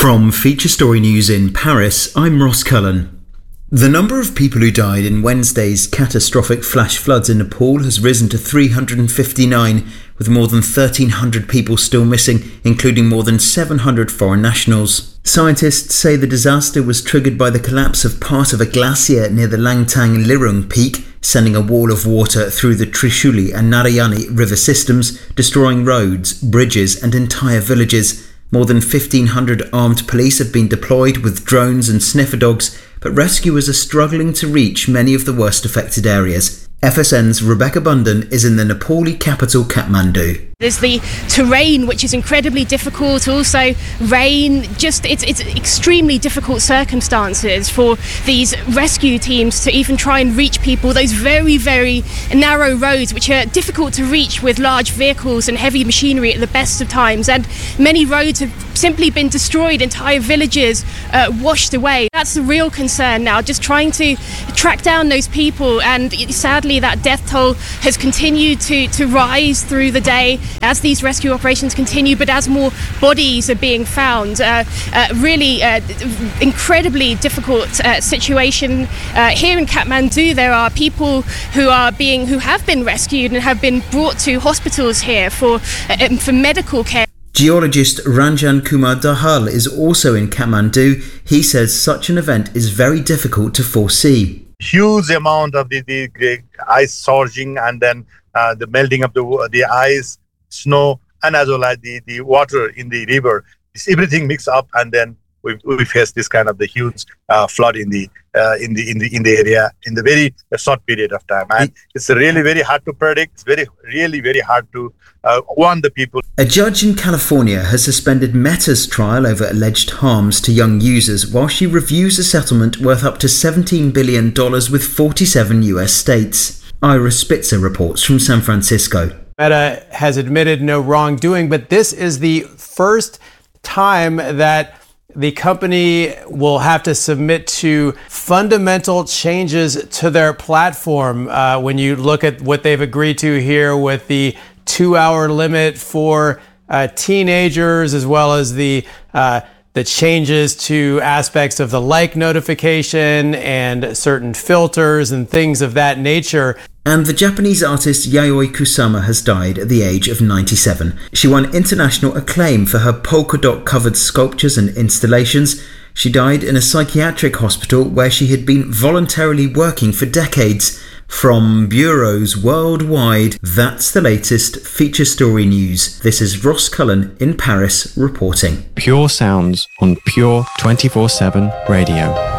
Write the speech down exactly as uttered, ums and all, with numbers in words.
From Feature Story News in Paris, I'm Ross Cullen. The number of people who died in Wednesday's catastrophic flash floods in Nepal has risen to three hundred fifty-nine, with more than thirteen hundred people still missing, including more than seven hundred foreign nationals. Scientists say the disaster was triggered by the collapse of part of a glacier near the Langtang Lirung peak, sending a wall of water through the Trishuli and Narayani river systems, destroying roads, bridges and entire villages. More than fifteen hundred armed police have been deployed with drones and sniffer dogs, but rescuers are struggling to reach many of the worst affected areas. F S N's Rebecca Bundan is in the Nepali capital Kathmandu. There's the terrain, which is incredibly difficult. Also, rain. Just it's it's extremely difficult circumstances for these rescue teams to even try and reach people. Those very very narrow roads, which are difficult to reach with large vehicles and heavy machinery at the best of times. And many roads have simply been destroyed. Entire villages uh, washed away. That's the real concern now. Just trying to track down those people. And sadly, that death toll has continued to to rise through the day as these rescue operations continue, but as more bodies are being found. Uh, uh, really uh, incredibly difficult uh, situation. Uh, here in Kathmandu, there are people who are being, who have been rescued and have been brought to hospitals here for, uh, for medical care. Geologist Ranjan Kumar Dahal is also in Kathmandu. He says such an event is very difficult to foresee. Huge amount of the, the, the ice surging, and then uh, the melting of the the ice, snow, and as well as the, the water in the river. It's everything mixed up, and then we we face this kind of the huge uh, flood in the uh, in the in the in the area in the very short period of time. And it's really very hard to predict. It's very really very hard to uh, warn the people. A judge in California has suspended Meta's trial over alleged harms to young users while she reviews a settlement worth up to seventeen billion dollars with forty-seven U S states. Ira Spitzer reports from San Francisco. Meta has admitted no wrongdoing, but this is the first time that the company will have to submit to fundamental changes to their platform. Uh, when you look at what they've agreed to here with the two-hour limit for uh, teenagers, as well as the uh, the changes to aspects of the like notification and certain filters and things of that nature. And the Japanese artist Yayoi Kusama has died at the age of ninety-seven. She won international acclaim for her polka dot covered sculptures and installations. She died in a psychiatric hospital where she had been voluntarily working for decades. From bureaus worldwide, that's the latest Feature Story News. This is Ross Cullen in Paris reporting. Pure sounds on Pure twenty-four seven Radio.